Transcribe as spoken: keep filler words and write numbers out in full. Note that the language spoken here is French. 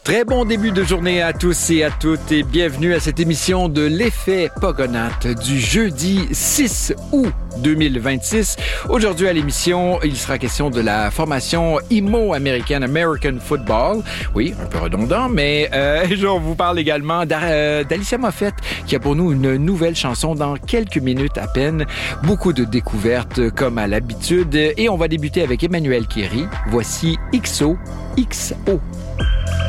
Très bon début de journée à tous et à toutes et bienvenue à cette émission de l'effet Pogonat du jeudi six août deux mille vingt-six. Aujourd'hui à l'émission, il sera question de la formation I M O américaine, American Football. Oui, un peu redondant, mais euh, je vous parle également d'Alicia Moffett qui a pour nous une nouvelle chanson dans quelques minutes à peine. Beaucoup de découvertes comme à l'habitude et on va débuter avec Emmanuel Kéry. Voici X O X O.